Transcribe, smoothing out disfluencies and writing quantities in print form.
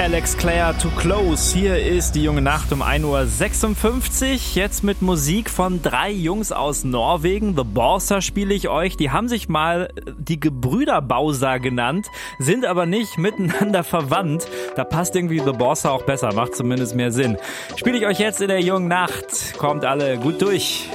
Alex Clare, Too Close. Hier ist die junge Nacht um 1.56 Uhr. Jetzt mit Musik von 3 Jungs aus Norwegen. The Borsa spiele ich euch. Die haben sich mal die Gebrüder Bausa genannt, sind aber nicht miteinander verwandt. Da passt irgendwie The Borsa auch besser, macht zumindest mehr Sinn. Spiele ich euch jetzt in der jungen Nacht. Kommt alle gut durch.